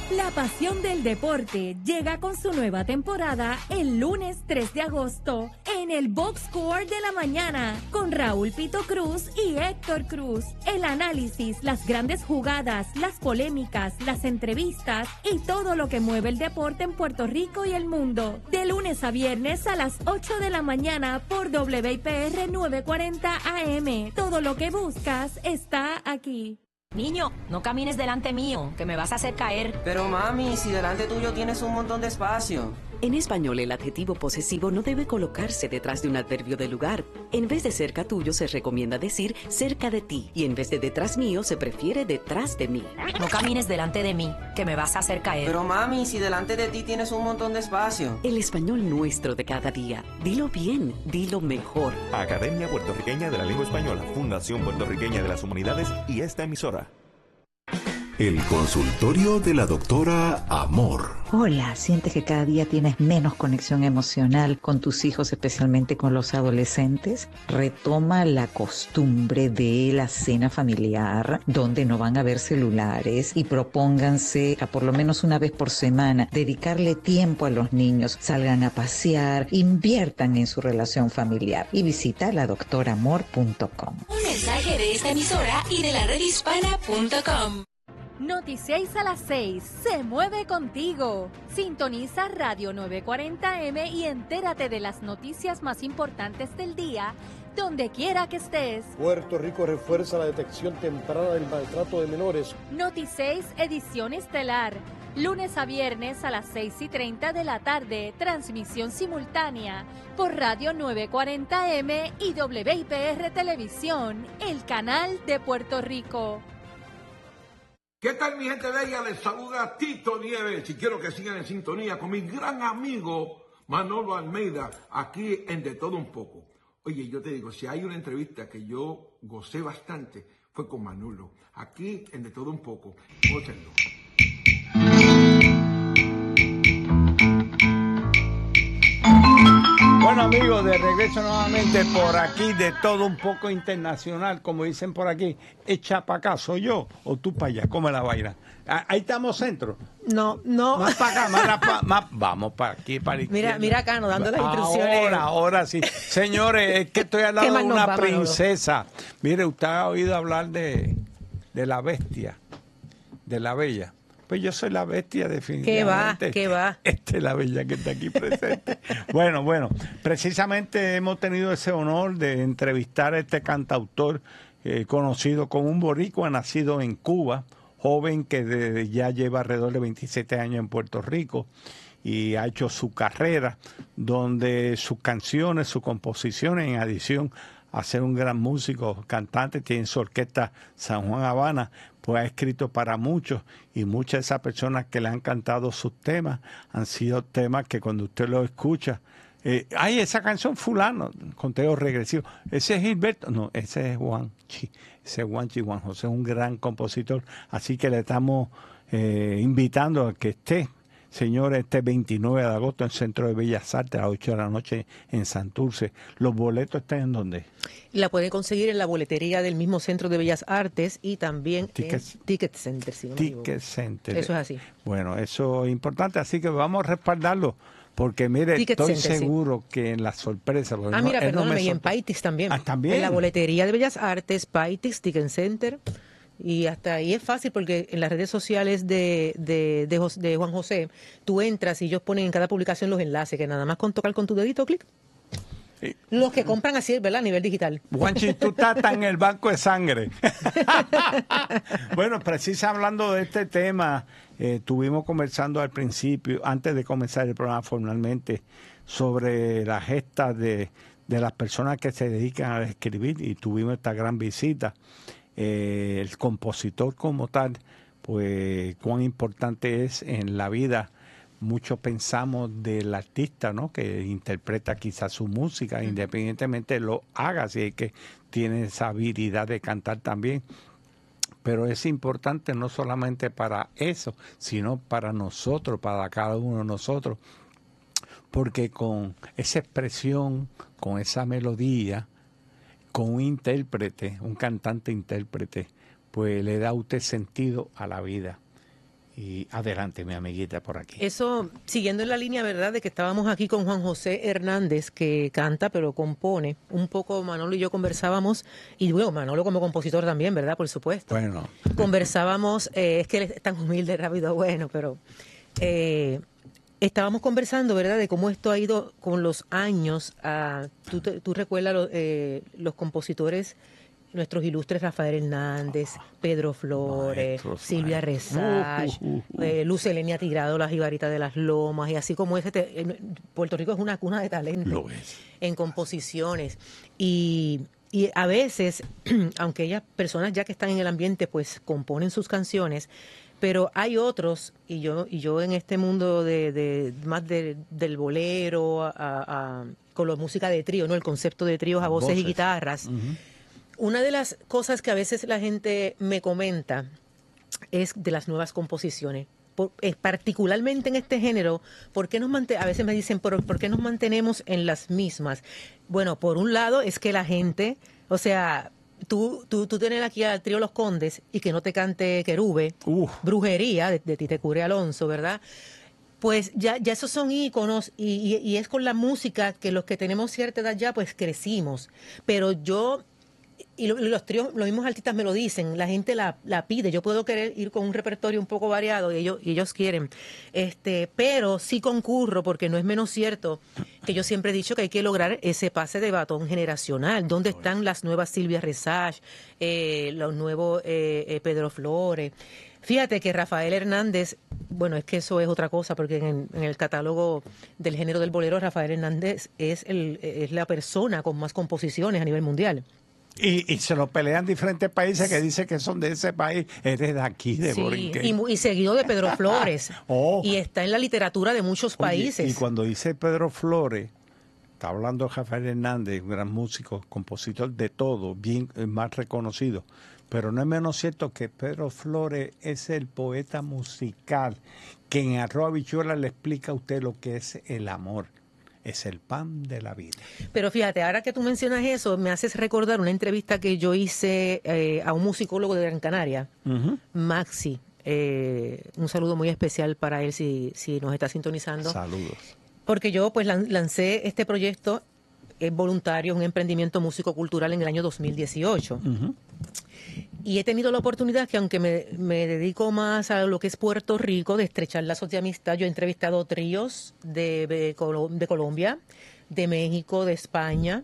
La pasión del deporte llega con su nueva temporada el lunes 3 de agosto en el Box Score de la mañana con Raúl Pito Cruz y Héctor Cruz. El análisis, las grandes jugadas, las polémicas, las entrevistas y todo lo que mueve el deporte en Puerto Rico y el mundo. De lunes a viernes a las 8 de la mañana por WIPR 940 AM. Todo lo que buscas está aquí. Niño, no camines delante mío, que me vas a hacer caer. Pero mami, si delante tuyo tienes un montón de espacio. En español, el adjetivo posesivo no debe colocarse detrás de un adverbio de lugar. En vez de cerca tuyo, se recomienda decir cerca de ti. Y en vez de detrás mío, se prefiere detrás de mí. No camines delante de mí, que me vas a hacer caer. Pero mami, si delante de ti tienes un montón de espacio. El español nuestro de cada día. Dilo bien, dilo mejor. Academia Puertorriqueña de la Lengua Española, Fundación Puertorriqueña de las Humanidades y esta emisora. El consultorio de la doctora Amor. Hola, ¿sientes que cada día tienes menos conexión emocional con tus hijos, especialmente con los adolescentes? Retoma la costumbre de la cena familiar, donde no van a haber celulares, y propónganse a por lo menos una vez por semana dedicarle tiempo a los niños, salgan a pasear, inviertan en su relación familiar y visita ladoctoramor.com. Un mensaje de esta emisora y de la redhispana.com. Noti 6 a las 6, se mueve contigo. Sintoniza Radio 940M y entérate de las noticias más importantes del día, donde quiera que estés. Puerto Rico refuerza la detección temprana del maltrato de menores. Noti 6, edición estelar. Lunes a viernes a las 6:30 de la tarde, transmisión simultánea por Radio 940M y WIPR Televisión, el canal de Puerto Rico. ¿Qué tal, mi gente bella? Les saluda Tito Nieves y quiero que sigan en sintonía con mi gran amigo Manolo Almeida, aquí en De Todo Un Poco. Oye, yo te digo, si hay una entrevista que yo gocé bastante, fue con Manolo, aquí en De Todo Un Poco. Gócenlo. Bueno, amigos, de regreso nuevamente por aquí, De Todo Un Poco Internacional, como dicen por aquí. Echa para acá, ¿soy yo o tú para allá? ¿Cómo es la vaina? Ahí estamos centro. No. Más para acá, más, vamos para aquí, para izquierda. Mira acá, nos dando las instrucciones. Ahora sí. Señores, es que estoy hablando de una princesa. Mire, usted ha oído hablar de la bestia, de la bella. Pues yo soy la bestia, definitivamente. ¿Qué va? Esta es la bella que está aquí presente. Bueno, precisamente hemos tenido ese honor de entrevistar a este cantautor conocido como un boricua nacido en Cuba, joven que ya lleva alrededor de 27 años en Puerto Rico y ha hecho su carrera, donde sus canciones, sus composiciones, en adición a ser un gran músico, cantante, tiene su orquesta San Juan Habana, pues ha escrito para muchos, y muchas de esas personas que le han cantado sus temas han sido temas que cuando usted los escucha, esa canción fulano, conteo regresivo, ese es Gilberto, no, ese es Juanchi, Juan José es un gran compositor, así que le estamos invitando a que esté, señores, este 29 de agosto en el Centro de Bellas Artes a las 8 de la noche en Santurce. ¿Los boletos están en dónde? La pueden conseguir en la boletería del mismo Centro de Bellas Artes y también en Ticket Center. Si no me equivoco. Ticket Center. Eso es así. Bueno, eso es importante, así que vamos a respaldarlo. Porque, mire, Ticket estoy Center, seguro que en la sorpresa... Mira, perdóname, y en Paitix también. ¿También? En la boletería de Bellas Artes, Paitix, Ticket Center... Y hasta ahí es fácil porque en las redes sociales de Juan José, tú entras y ellos ponen en cada publicación los enlaces, que nada más con tocar con tu dedito, clic. Sí. Los que compran así, ¿verdad? A nivel digital. Juanchi, tú estás en el banco de sangre. Bueno, precisa hablando de este tema, estuvimos conversando al principio, antes de comenzar el programa formalmente, sobre las gestas de las personas que se dedican a escribir, y tuvimos esta gran visita. El compositor como tal, pues cuán importante es en la vida. Muchos pensamos del artista, ¿no?, que interpreta quizás su música, independientemente lo haga, si es que tiene esa habilidad de cantar también. Pero es importante no solamente para eso, sino para nosotros, para cada uno de nosotros, porque con esa expresión, con esa melodía, con un intérprete, un cantante intérprete, pues le da a usted sentido a la vida. Y adelante, mi amiguita, por aquí. Eso, siguiendo en la línea, ¿verdad?, de que estábamos aquí con Juan José Hernández, que canta pero compone. Un poco Manolo y yo conversábamos, y bueno, Manolo como compositor también, ¿verdad?, por supuesto. Bueno. Conversábamos, es que él es tan humilde, rápido, bueno, pero estábamos conversando, ¿verdad?, de cómo esto ha ido con los años. Tú recuerdas los compositores, nuestros ilustres Rafael Hernández, Pedro Flores, Silvia Resach, Luz Helenia Tirado, La Jibarita de las Lomas, y así como Puerto Rico es una cuna de talento en composiciones. Y a veces, aunque ellas, personas ya que están en el ambiente, pues componen sus canciones, pero hay otros, y yo en este mundo más del bolero, con la música de trío, ¿no?, el concepto de tríos a voces y guitarras. Una de las cosas que a veces la gente me comenta es de las nuevas composiciones. Particularmente en este género, a veces me dicen, ¿por qué nos mantenemos en las mismas? Bueno, por un lado es que la gente, o sea, tú tienes aquí al trío Los Condes y que no te cante Querube, Brujería, de Tite Curé Alonso, ¿verdad? Pues ya esos son íconos y es con la música que los que tenemos cierta edad ya pues crecimos. Pero los tríos, los mismos artistas me lo dicen, la gente la pide. Yo puedo querer ir con un repertorio un poco variado y ellos quieren. Pero sí concurro, porque no es menos cierto que yo siempre he dicho que hay que lograr ese pase de batón generacional. ¿Dónde están las nuevas Silvia Resach, los nuevos Pedro Flores? Fíjate que Rafael Hernández, bueno, es que eso es otra cosa, porque en el catálogo del género del bolero, Rafael Hernández es la persona con más composiciones a nivel mundial. Y se lo pelean diferentes países que dicen que son de ese país, eres de aquí, de Borinquen. Y seguido de Pedro Flores. Y está en la literatura de muchos países. Y cuando dice Pedro Flores, está hablando de Rafael Hernández, un gran músico, compositor de todo, bien más reconocido. Pero no es menos cierto que Pedro Flores es el poeta musical que en Arroz Habichuela le explica a usted lo que es el amor. Es el pan de la vida. Pero fíjate, ahora que tú mencionas eso, me haces recordar una entrevista que yo hice a un musicólogo de Gran Canaria, Maxi. Un saludo muy especial para él si nos está sintonizando. Saludos. Porque yo pues lancé este proyecto voluntario, un emprendimiento músico-cultural en el año 2018. Y he tenido la oportunidad que, aunque me dedico más a lo que es Puerto Rico, de estrechar lazos de amistad, yo he entrevistado tríos de Colombia, de México, de España.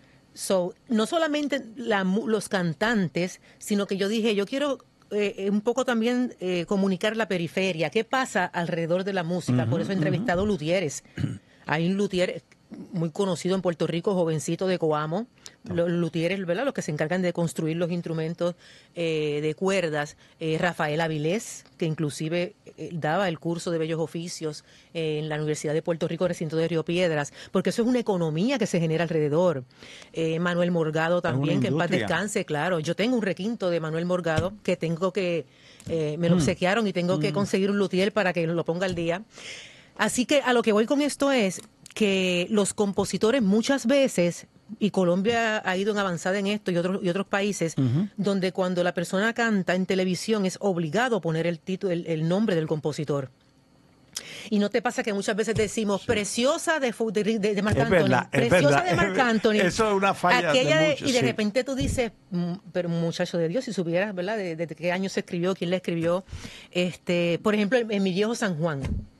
No solamente los cantantes, sino que yo dije, yo quiero un poco también comunicar la periferia, qué pasa alrededor de la música. Por eso he entrevistado luthieres. Hay un luthier muy conocido en Puerto Rico, jovencito de Coamo, los luthieres, ¿verdad?, los que se encargan de construir los instrumentos de cuerdas. Rafael Avilés, que inclusive daba el curso de bellos oficios en la Universidad de Puerto Rico, recinto de Río Piedras, porque eso es una economía que se genera alrededor. Manuel Morgado también, que en paz descanse, claro. Yo tengo un requinto de Manuel Morgado que tengo que, me lo obsequiaron y tengo que conseguir un luthier para que lo ponga al día. Así que a lo que voy con esto es que los compositores muchas veces, y Colombia ha ido en avanzada en esto y otros países, donde cuando la persona canta en televisión es obligado a poner el nombre del compositor. Y no te pasa que muchas veces decimos preciosa de Marc Anthony, preciosa de Marc Anthony. Eso es una falla de muchos. Y de repente tú dices, pero muchacho de Dios, si supieras, ¿verdad?, de qué año se escribió, quién la escribió. Por ejemplo, en Mi Viejo San Juan.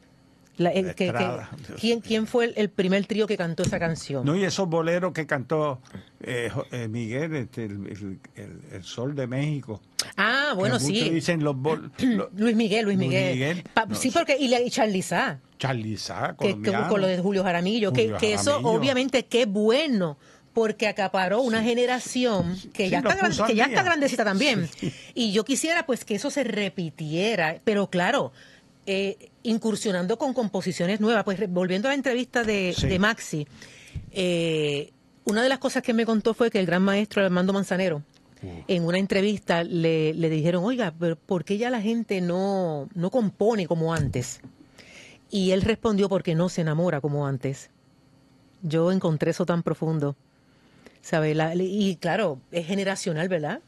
¿Quién fue el primer trío que cantó esa canción? No, y esos boleros que cantó Miguel, el Sol de México. Ah, bueno, sí. Dicen Luis Miguel. Sí, porque y Charly Sá. Charly Sá, con lo de Julio Jaramillo. Que eso, obviamente, qué bueno, porque acaparó una generación que ya está grandecita también. Sí. Y yo quisiera pues que eso se repitiera, pero claro, incursionando con composiciones nuevas. Pues volviendo a la entrevista de Maxi, una de las cosas que me contó fue que el gran maestro Armando Manzanero, en una entrevista le dijeron, oiga, pero ¿por qué ya la gente no compone como antes? Y él respondió, porque no se enamora como antes. Yo encontré eso tan profundo, ¿sabe? Y claro, es generacional, ¿verdad?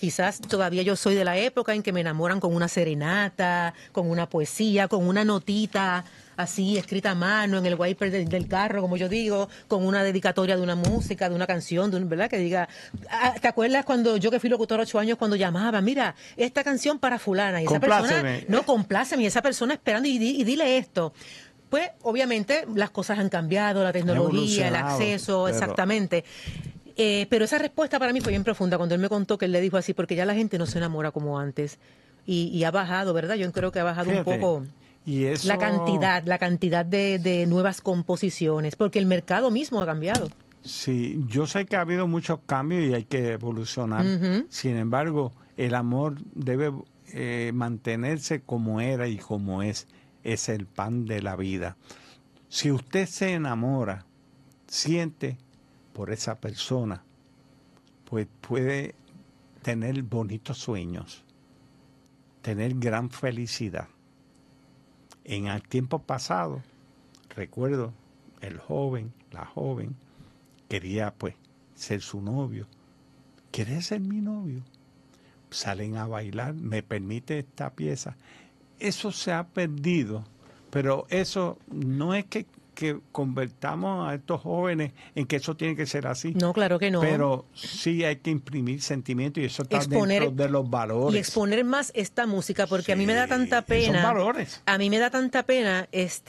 Quizás todavía yo soy de la época en que me enamoran con una serenata, con una poesía, con una notita así escrita a mano en el wiper del carro, como yo digo, con una dedicatoria de una música, de una canción, ¿verdad? Que diga, ¿te acuerdas cuando yo que fui locutor 8 años, cuando llamaba, mira, esta canción para fulana, y esa persona, no, compláceme, y esa persona esperando, y dile esto. Pues, obviamente, las cosas han cambiado, la tecnología, el acceso, exactamente. Pero esa respuesta para mí fue bien profunda cuando él me contó que él le dijo así, porque ya la gente no se enamora como antes. Y ha bajado, ¿verdad? Yo creo que ha bajado un poco y eso... la cantidad de nuevas composiciones, porque el mercado mismo ha cambiado. Sí, yo sé que ha habido muchos cambios y hay que evolucionar. Sin embargo, el amor debe mantenerse como era y como es el pan de la vida. Si usted se enamora, siente por esa persona, pues puede tener bonitos sueños, tener gran felicidad. En el tiempo pasado, recuerdo, el joven, la joven, quería pues ser su novio. ¿Quieres ser mi novio? Salen a bailar, me permite esta pieza. Eso se ha perdido, pero eso no es que convertamos a estos jóvenes en que eso tiene que ser así. No, claro que no. Pero sí hay que imprimir sentimiento y eso está dentro de los valores. Y exponer más esta música, porque a mí me da tanta pena. Son valores. A mí me da tanta pena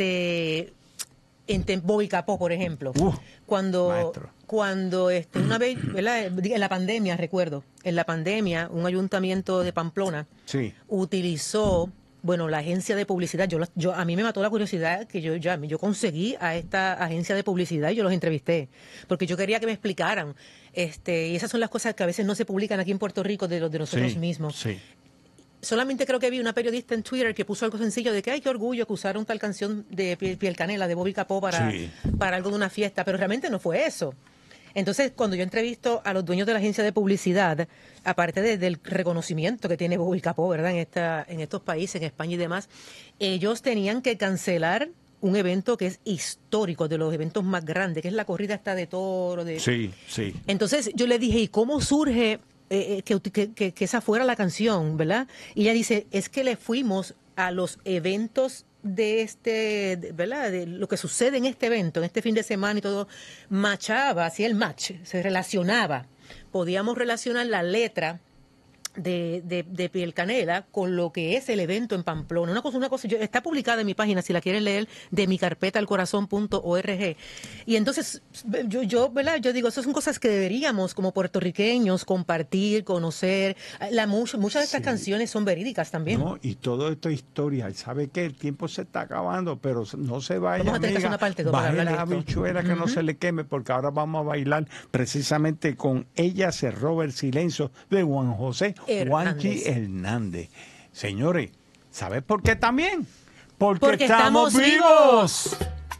en Bobby Capó, por ejemplo. Cuando una vez, ¿verdad? En la pandemia, recuerdo, en la pandemia, un ayuntamiento de Pamplona utilizó, bueno, la agencia de publicidad. A mí me mató la curiosidad que yo conseguí a esta agencia de publicidad y yo los entrevisté, porque yo quería que me explicaran. Y esas son las cosas que a veces no se publican aquí en Puerto Rico de nosotros mismos. Sí. Solamente creo que vi una periodista en Twitter que puso algo sencillo de que, ay, qué orgullo que usaron tal canción de Piel Canela, de Bobby Capó para algo de una fiesta, pero realmente no fue eso. Entonces, cuando yo entrevisto a los dueños de la agencia de publicidad, aparte del reconocimiento que tiene Bobby Capó, ¿verdad?, en estos países, en España y demás, ellos tenían que cancelar un evento que es histórico, de los eventos más grandes, que es la corrida esta de toro. Sí. Entonces, yo le dije, ¿y cómo surge que esa fuera la canción, verdad? Y ella dice, es que le fuimos a los eventos de ¿verdad? De lo que sucede en este evento, en este fin de semana y todo, machaba, hacía el match, se relacionaba. Podíamos relacionar la letra de Piel Canela con lo que es el evento en Pamplona. Una cosa, está publicada en mi página, si la quieren leer, de mi carpeta alcorazon.org. Y entonces, ¿verdad? Yo digo, esas son cosas que deberíamos, como puertorriqueños, compartir, conocer. Muchas de estas canciones son verídicas también. No, y todo esto es historia. Y sabe que el tiempo se está acabando, pero no se vaya, vamos a tener que hacer una parte baje la habichuela que no se le queme, porque ahora vamos a bailar precisamente con Ella se roba el silencio de Juan José Juanchi Hernández. Señores, ¿sabes por qué también? Porque estamos vivos.